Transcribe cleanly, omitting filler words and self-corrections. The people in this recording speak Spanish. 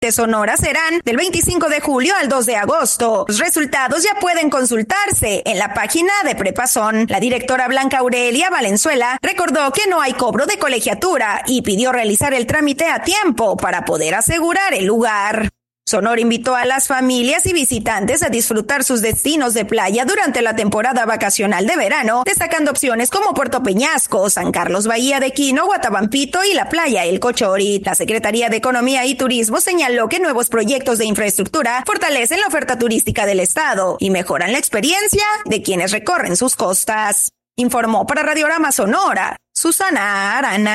de Sonora serán del 25 de julio al 2 de agosto. Los resultados ya pueden consultarse en la página de Prepazón. La directora Blanca Aurelia Valenzuela recordó que no hay cobro de colegiatura y pidió realizar el trámite a tiempo para poder asegurar el lugar. Sonora invitó a las familias y visitantes a disfrutar sus destinos de playa durante la temporada vacacional de verano, destacando opciones como Puerto Peñasco, San Carlos Bahía de Quino, Guatabampito y la playa El Cochori. La Secretaría de Economía y Turismo señaló que nuevos proyectos de infraestructura fortalecen la oferta turística del estado y mejoran la experiencia de quienes recorren sus costas. Informó para Radiorama Sonora, Susana Arana.